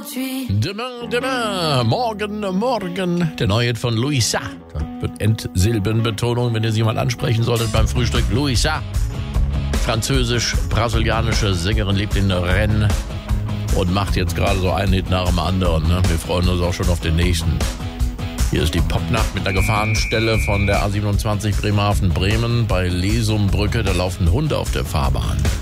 Demain, morgen, morgen. Der neue Hit von Louisa. Da wird Endsilbenbetonung, wenn ihr sie mal ansprechen solltet beim Frühstück. Louisa. Französisch-brasilianische Sängerin, lebt in Rennes und macht jetzt gerade so einen Hit nach dem anderen. Ne? Wir freuen uns auch schon auf den nächsten. Hier ist die Popnacht mit einer Gefahrenstelle von der A27 Bremerhaven-Bremen bei Lesumbrücke. Da laufen Hunde auf der Fahrbahn.